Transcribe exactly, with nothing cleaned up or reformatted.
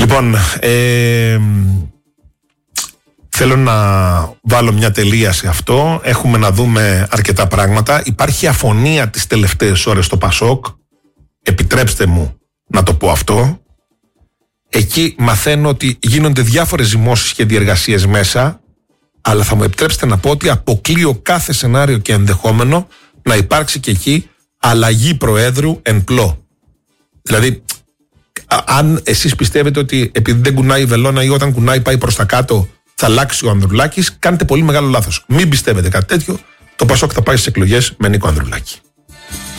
Λοιπόν, ε, θέλω να βάλω μια τελεία σε αυτό. Έχουμε να δούμε αρκετά πράγματα. Υπάρχει αφωνία τις τελευταίες ώρες στο Πασόκ. Επιτρέψτε μου να το πω αυτό. Εκεί μαθαίνω ότι γίνονται διάφορες ζυμώσεις και διεργασίες μέσα, αλλά θα μου επιτρέψετε να πω ότι αποκλείω κάθε σενάριο και ενδεχόμενο να υπάρξει και εκεί αλλαγή προέδρου εν πλώ. Δηλαδή, αν εσείς πιστεύετε ότι επειδή δεν κουνάει η βελόνα ή όταν κουνάει πάει προς τα κάτω θα αλλάξει ο Ανδρουλάκης, κάνετε πολύ μεγάλο λάθος. Μην πιστεύετε κάτι τέτοιο. Το Πασόκ θα πάει στις εκλογές με Νίκο Ανδρουλάκη.